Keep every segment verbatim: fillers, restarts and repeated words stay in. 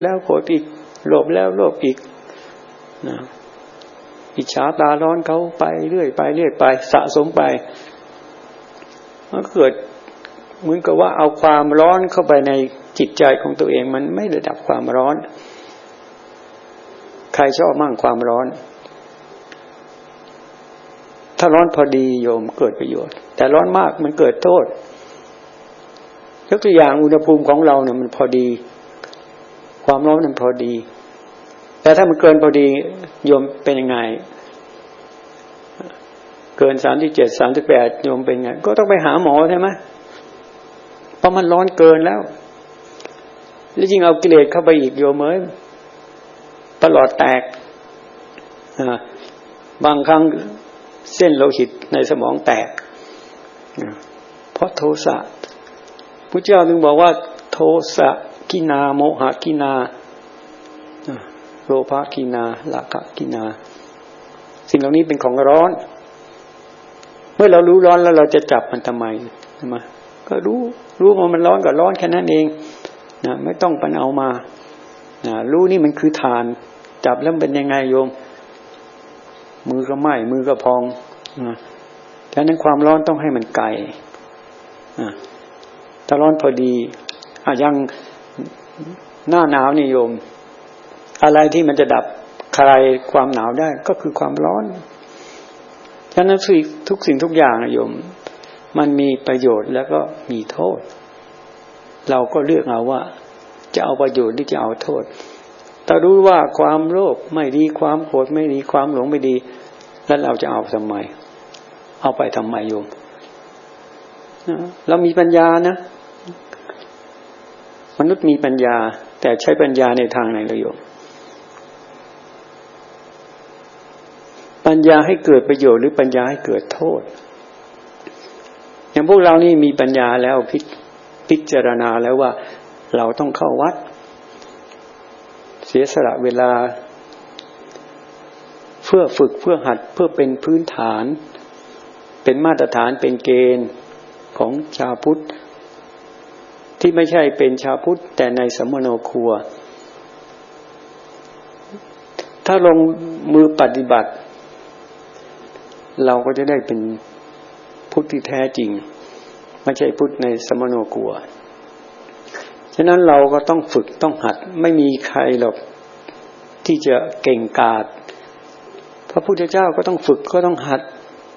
แล้วโกรธอีกโลภแล้วโลภอีกนะอิจฉาตาร้อนเขาไปเรื่อยไปเรื่อยไปสะสมไปมันเกิดเหมือนกับว่าเอาความร้อนเข้าไปในจิตใจของตัวเองมันไม่ได้ดับความร้อนใครชอบมั่งความร้อนถ้าร้อนพอดีโยมเกิดประโยชน์แต่ร้อนมากมันเกิดโทษยกตัวอย่างอุณหภูมิของเราเนี่ยมันพอดีความร้อนมันพอดีแต่ถ้ามันเกินพอดีโยมเป็นยังไงเกินสามสิบเจ็ด สามสิบแปดโยมเป็นไงก็ต้องไปหาหมอใช่ไหมเพราะมันร้อนเกินแล้วแล้วยิ่งเอากิเลสเข้าไปอีกโยมเอ้ยประหลอดแตกบางครั้งเส้นโลหิตในสมองแตกเพราะโทสะพุทธเจ้าจึงบอกว่าโทสะกินาโมหะกินาโลภะกินาราคะกินาสิ่งเหล่านี้เป็นของร้อนเมื่อเรารู้ร้อนแล้วเราจะจับมันทำไมใช่ไหมก็รู้รู้ว่ามันร้อนก็ร้อนแค่นั้นเองนะไม่ต้องไปเอามานะรู้นี่มันคือฐานจับแล้วเป็นยังไงโยมมือก็ไหม้มือก็พองนะดังนั้นความร้อนต้องให้มันไกลอ่าถ้าร้อนพอดีอ่ะยังหน้าหนาวนี่โยมอะไรที่มันจะดับคลายความหนาวได้ก็คือความร้อนฉะนั้นทุกสิ่งทุกอย่างนะโยมมันมีประโยชน์แล้วก็มีโทษเราก็เลือกเอาว่าจะเอาประโยชน์หรือจะเอาโทษถ้ารู้ว่าความโลภไม่ดีความโกรธไม่ดีความหลงไม่ดีแล้วเราจะเอาทำไมเอาไปทำไมโยมเรามีปัญญานะมนุษย์มีปัญญาแต่ใช้ปัญญาในทางไหนล่ะโยมปัญญาให้เกิดประโยชน์หรือปัญญาให้เกิดโทษอย่างพวกเรานี่มีปัญญาแล้วพิพิจารณาแล้วว่าเราต้องเข้าวัดเสียสละเวลาเพื่อฝึกเพื่อหัดเพื่อเป็นพื้นฐานเป็นมาตรฐานเป็นเกณฑ์ของชาวพุทธที่ไม่ใช่เป็นชาวพุทธแต่ในสัมมโนครัวถ้าลงมือปฏิบัติเราก็จะได้เป็นพุทธที่แท้จริงไม่ใช่พุทธในสัมมโนครัวฉะนั้นเราก็ต้องฝึกต้องหัดไม่มีใครหรอกที่จะเก่งกาจพระพุทธเจ้าก็ต้องฝึกก็ต้องหัด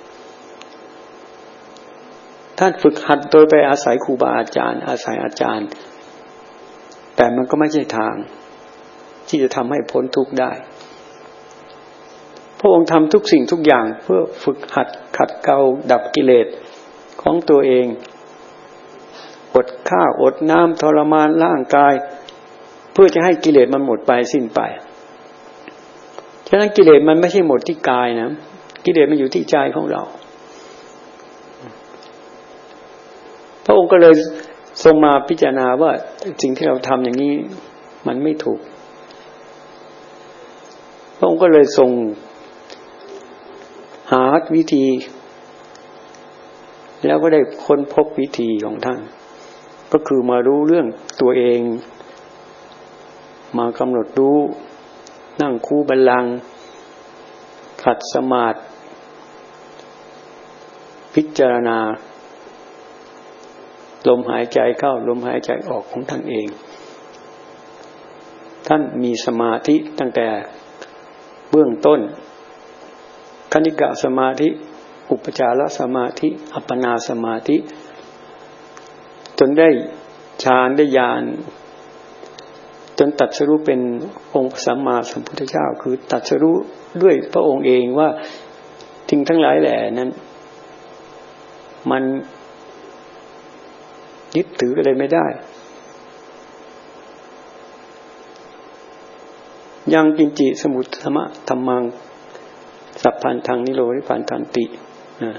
ท่านฝึกหัดโดยไปอาศัยครูบาอาจารย์อาศัยอาจารย์แต่มันก็ไม่ใช่ทางที่จะทำให้พ้นทุกข์ได้พระองค์ทำทุกสิ่งทุกอย่างเพื่อฝึกหัดขัดเกลาดับกิเลสของตัวเองอดข้าวอดน้ำทรมานร่างกายเพื่อจะให้กิเลสมันหมดไปสิ้นไปฉะนั้นกิเลสมันไม่ใช่หมดที่กายนะกิเลสมันอยู่ที่ใจของเราพระองค์ก็เลยทรงมาพิจารณาว่าสิ่งที่เราทำอย่างนี้มันไม่ถูกพระองค์ก็เลยทรงหาวิธีแล้วก็ได้ค้นพบวิธีของท่านก็คือมารู้เรื่องตัวเองมากำหนดรู้นั่งคูบัลลังก์ขัดสมาธิพิจารณาลมหายใจเข้าลมหายใจออกของท่านเองท่านมีสมาธิตั้งแต่เบื้องต้นคณิกะสมาธิอุปจารสมาธิอัปปนาสมาธิจนได้ฌานได้ญาณจนตรัสรู้เป็นองค์สัมมาสัมพุทธเจ้าคือตรัสรู้ด้วยพระองค์เองว่าทิ้งทั้งหลายแหล่นั้นมันยึดถืออะไรไม่ได้ยังกินจิสมุตธรรมะธรรมังสัพพันธังนิโรธิพันธันตินะ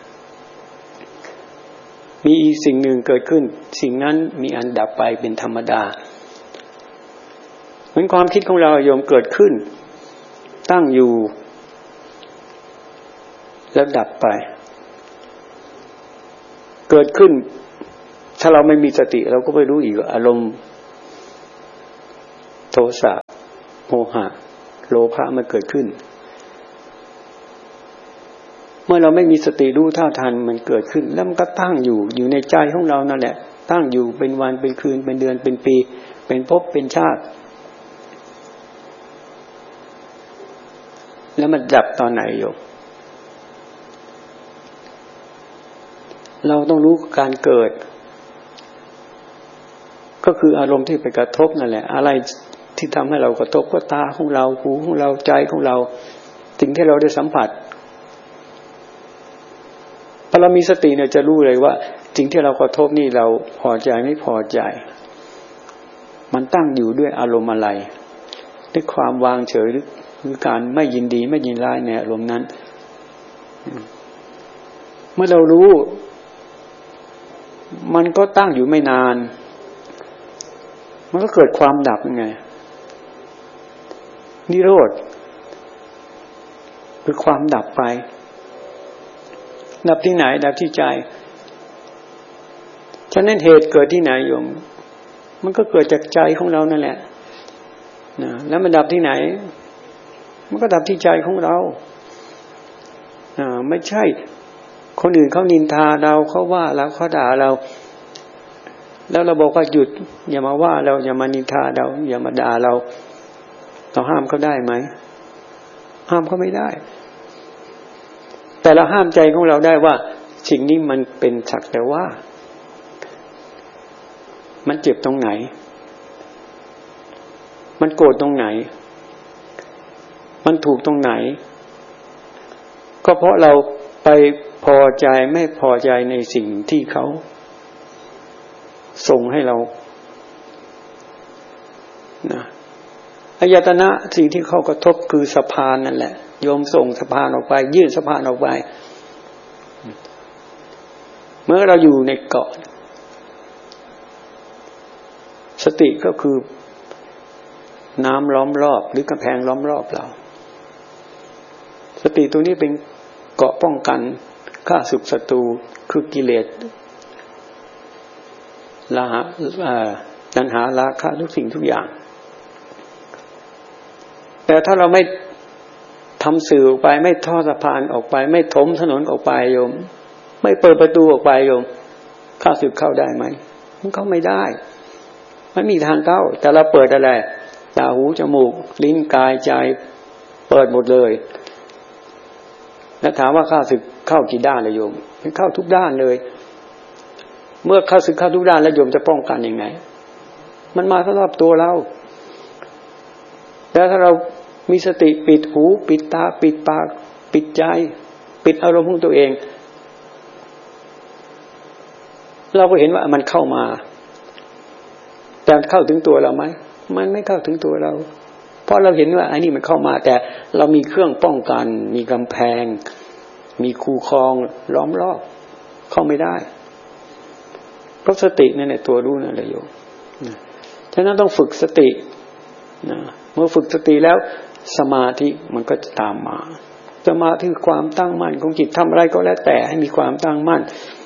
มีอีกสิ่งหนึ่งเกิดขึ้นสิ่งนั้นมีอันดับไปเป็นธรรมดาเหมือนความคิดของเราโยมเกิดขึ้นตั้งอยู่แล้วดับไปเกิดขึ้นถ้าเราไม่มีสติเราก็ไม่รู้อีกอารมณ์โทสะโมหะโลภะมันเกิดขึ้นเมื่อเราไม่มีสติรู้เท่าทันมันเกิดขึ้นแล้วมันก็ตั้งอยู่อยู่ในใจของเรานั่นแหละตั้งอยู่เป็นวันเป็นคืนเป็นเดือนเป็นปีเป็นภพเป็นชาติแล้วมันดับตอนไหนโยมเราต้องรู้การเกิดก็คืออารมณ์ที่ไปกระทบนั่นแหละอะไรที่ทำให้เรากระทบก็ตาของเราหูของเราใจของเราสิ่งที่เราได้สัมผัสพอเรามีสติเนี่ยจะรู้เลยว่าสิ่งที่เรากระทบนี่เราพอใจไม่พอใจมันตั้งอยู่ด้วยอารมณ์อะไรด้วยความวางเฉยหรือการไม่ยินดีไม่ยินร้ายในอารมณ์นั้นเมื่อเรารู้มันก็ตั้งอยู่ไม่นานมันก็เกิดความดับยังไงนิโรธคือความดับไปดับที่ไหนดับที่ใจฉะนั้นเหตุเกิดที่ไหนโยมมันก็เกิดจากใจของเรานั่นแหละนะแล้วมันดับที่ไหนมันก็ดับที่ใจของเราอ่าไม่ใช่คนอื่นเขานินทาเราเขาว่าเราเขาด่าเราแล้วเราบอกว่าหยุดอย่ามาว่าเราอย่ามานินทาเราอย่ามาด่าเราเราห้ามเขาได้ไหมห้ามเขาไม่ได้แต่เราห้ามใจของเราได้ว่าสิ่งนี้มันเป็นสักแต่ว่ามันเจ็บตรงไหนมันโกรธตรงไหนมันถูกตรงไหนก็เพราะเราไปพอใจไม่พอใจในสิ่งที่เขาส่งให้เรานะอายตนะสิ่งที่เขากระทบคือสะพานนั่นแหละโยมส่งสะพานออกไปยื่นสะพานออกไปเมื่อเราอยู่ในเกาะสติก็คือน้ำล้อมรอบหรือกำแพงล้อมรอบเราสติตัวนี้เป็นเกาะป้องกันฆ่าศึกศัตรูคือกิเลสละหะตัณหาราคะทุกสิ่งทุกอย่างแต่ถ้าเราไม่ทำสื่อออกไปไม่ทอดสะพานออกไปไม่ถมถนนออกไปโยมไม่เปิดประตูออกไปโยมข้าศึกเข้าได้ไหมมันเข้าไม่ได้มันมีทางเข้าแต่เราเปิดอะไรตาหูจมูกลิ้นกายใจเปิดหมดเลยแล้วถามว่าข้าศึกเข้ากี่ด้านเลยโยมมันเข้าทุกด้านเลยเมื่อข้าศึกเข้าทุกด้านแล้วโยมจะป้องกันยังไงมันมาสำหรับตัวเราแล้วถ้าเรามีสติปิดหูปิดตาปิดปากปิดใจปิดอารมณ์ของตัวเองเราก็เห็นว่ามันเข้ามาแต่เข้าถึงตัวเราไหมมันไม่เข้าถึงตัวเราเพราะเราเห็นว่าอันนี้มันเข้ามาแต่เรามีเครื่องป้องกันมีกำแพงมีคูครองล้อมรอบเข้าไม่ได้เพราะสตินั่นแหละตัวรู้นั่นแหละโยมฉะนั้นต้องฝึกสตินะเมื่อฝึกสติแล้วสมาธิมันก็จะตามมาสมาธิคือความตั้งมั่นของจิตทำอะไรก็แล้วแต่ให้มีความตั้งมั่น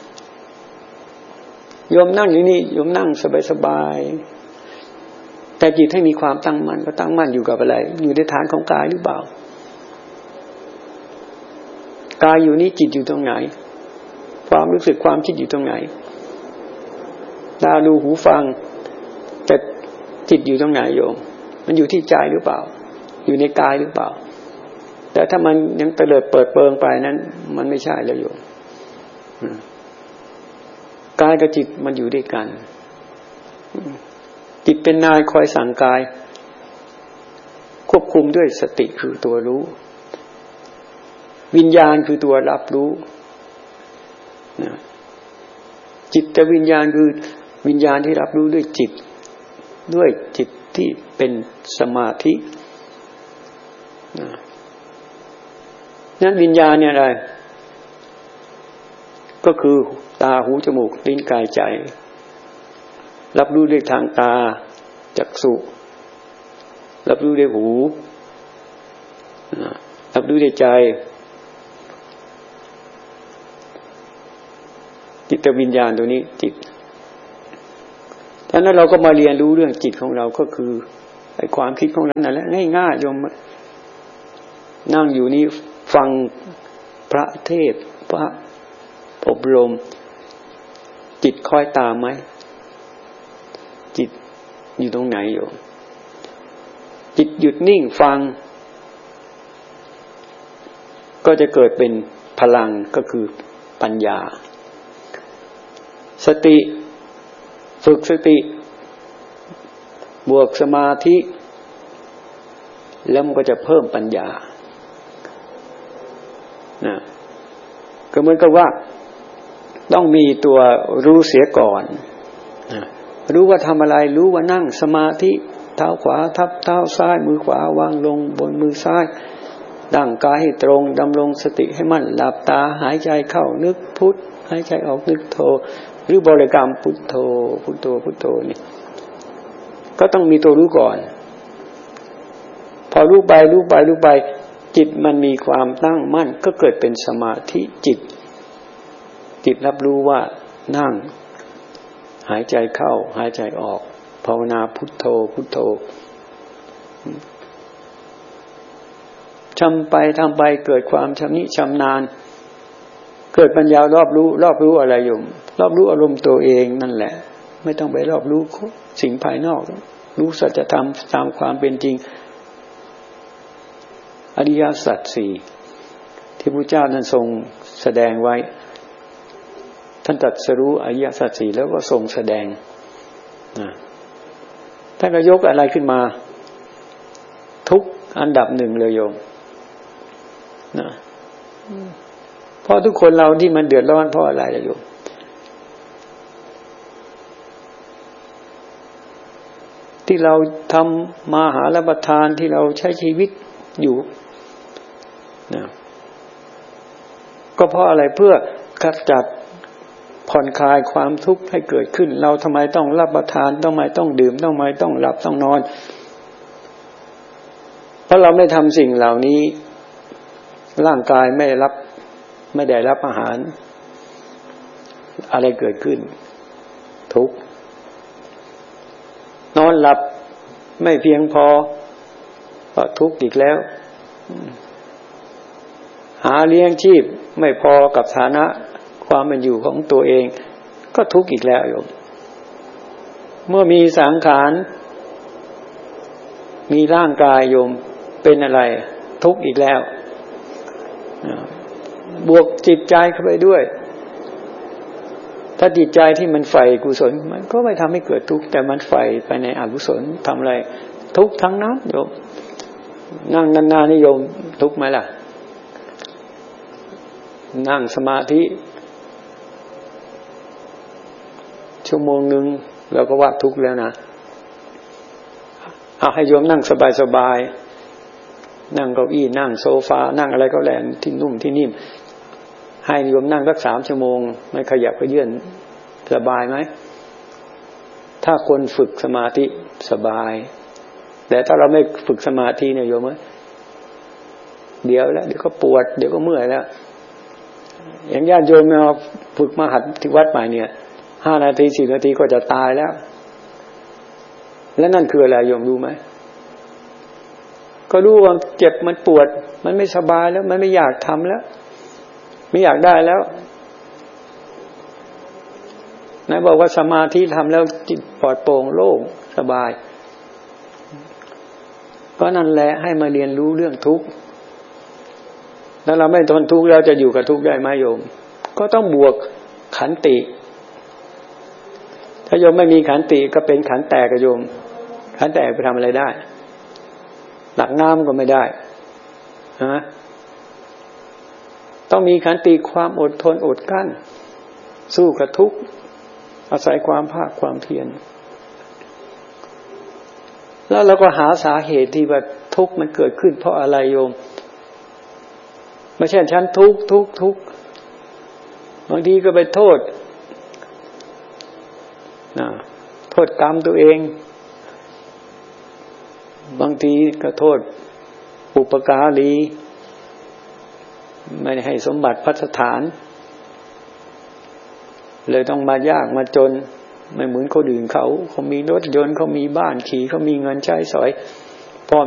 โยมนั่งอยู่นี่โยมนั่งสบายๆแต่จิตให้มีความตั้งมั่นก็ตั้งมั่นอยู่กับอะไรอยู่ในฐานของกายหรือเปล่ากายอยู่นี่จิตอยู่ตรงไหนความรู้สึกความคิดอยู่ตรงไหนตาดูหูฟังแต่จิตอยู่ตรงไหนโยมมันอยู่ที่ใจหรือเปล่าอยู่ในกายหรือเปล่าแต่ถ้ามันยังเตลิดเปิดเปิงไปนั้นมันไม่ใช่แล้วโยมกายกับจิตมันอยู่ด้วยกันจิตเป็นนายคอยสั่งกายควบคุมด้วยสติคือตัวรู้วิญญาณคือตัวรับรู้นะจิตแต่วิญญาณคือวิญญาณที่รับรู้ด้วยจิตด้วยจิตที่เป็นสมาธินะนั้นวิญญาณเนี่ยอะไรก็คือตาหูจมูกลิ้นกายใจรับรู้ด้วยทางตาจักษุรับรู้ด้วยหูรับรู้ด้วยใจจิตวิญญาณตัวนี้จิตฉะนั้นเราก็มาเรียนรู้เรื่องจิตของเราก็คือไอ้ความคิดของนั้นนั่นแหละง่ายๆโยมนั่งอยู่นี่ฟังพระเทศน์พระอบรมจิตคอยตามไหมจิตอยู่ตรงไหนโยมจิตหยุดนิ่งฟังก็จะเกิดเป็นพลังก็คือปัญญาสติฝึกสติบวกสมาธิแล้วมันก็จะเพิ่มปัญญานะก็เหมือนกับว่าต้องมีตัวรู้เสียก่อนนะรู้ว่าทำอะไรรู้ว่านั่งสมาธิเท้าขวาทับเท้าซ้ายมือขวาวางลงบนมือซ้ายตั้งกายให้ตรงดำรงสติให้มั่นหลับตาหายใจเข้านึกพุทหายใจออกนึกโธหรือบริกรรมพุทโธพุทโธพุทโธนี่ก็ต้องมีตัวรู้ก่อนพอรู้ไปรู้ไปรู้ไปจิตมันมีความตั้งมั่นก็เกิดเป็นสมาธิจิตจิตรับรู้ว่านั่งหายใจเข้าหายใจออกภาวนาพุทโธพุทโธทำไปทำไปเกิดความชำนิชำนาญเกิดปัญญารอบรู้รอบรู้อะไรอยู่รอบรู้อารมณ์ตัวเองนั่นแหละไม่ต้องไปรอบรู้สิ่งภายนอกรู้สัจธรรมตามความเป็นจริงอริยสัจสี่ที่พระเจ้านั้นทรงแสดงไว้ท่านตรัสรู้อริยสัจสี่แล้วก็ทรงแสดงนะท่านก็ยกอะไรขึ้นมาทุกอันดับหนึ่งเลยโยมนะเพราะทุกคนเราที่มันเดือดร้อนเพราะอะไรล่ะโยมที่เราทำมาหารับประทานที่เราใช้ชีวิตอยู่นะก็เพราะอะไรเพื่อขจัดผ่อนคลายความทุกข์ให้เกิดขึ้นเราทำไมต้องรับประทานทำไมต้องดื่มทำไมต้องหลับต้องนอนเพราะเราไม่ทำสิ่งเหล่านี้ร่างกายไม่ได้รับไม่ได้รับอาหารอะไรเกิดขึ้นทุกข์นอนหลับไม่เพียงพอก็ทุกข์อีกแล้วหาเลี้ยงชีพไม่พอกับฐานะความเป็นอยู่ของตัวเองก็ทุกข์อีกแล้วโยมเมื่อมีสังขารมีร่างกายโยมเป็นอะไรทุกข์อีกแล้วบวกจิตใจเข้าไปด้วยถ้าจิตใจที่มันใฝ่กุศลมันก็ไม่ทำให้เกิดทุกข์แต่มันใฝ่ไปในอกุศลทำอะไรทุกข์ทั้งนั้นโยมนั่งนานๆนี่โยมทุกข์ไหมล่ะนั่งสมาธิชั่วโมงนึงเราก็ว่าทุกข์แล้วนะเอาให้โยมนั่งสบายๆนั่งเก้าอี้นั่งโซฟานั่งอะไรก็แล้วที่นุ่มที่นิ่มให้โยมนั่งสักสามชั่วโมงไม่ขยับเขยื้อนสบายไหมถ้าคนฝึกสมาธิสบายแต่ถ้าเราไม่ฝึกสมาธิเนี่ยโยมเดี๋ยวแล้วเดี๋ยวก็ปวดเดี๋ยวก็เมื่อยแล้วอย่างญาติโยมมาฝึกมาหัดที่วัดใหม่เนี่ยห้านาทีสี่นาทีก็จะตายแล้วแล้วนั่นคืออะไรโยมรู้ไหมก็รู้ว่าเจ็บมันปวดมันไม่สบายแล้วมันไม่อยากทำแล้วไม่อยากได้แล้วนายบอกว่าสมาธิทำแล้วจิตปลอดโปร่งโล่งสบายก็นั่นแหละให้มาเรียนรู้เรื่องทุกข์แล้วเราไม่ทนทุกข์เราจะอยู่กับทุกข์ได้ไหมโยมก็ต้องบวกขันติถ้าโยมไม่มีขันติก็เป็นขันแตกกับโยมขันแตกไปทำอะไรได้หลักน้ำก็ไม่ได้ฮะต้องมีขันติความอดทนอดกั้นสู้กับทุกข์อาศัยความภาคความเพียรแล้วเราก็หาสาเหตุที่ว่าทุกข์มันเกิดขึ้นเพราะอะไรโยมไม่ใช่ฉันทุกข์ทุกข์ทุกข์บางทีก็ไปโทษนะโทษกรรมตัวเองบางทีก็โทษอุปการีไม่ให้สมบัติพัฒฐานเลยต้องมายากมาจนไม่เหมือนคนอื่นเขาเขามีรถยนต์เขามีบ้านขี่เขามีเงินใช้สอย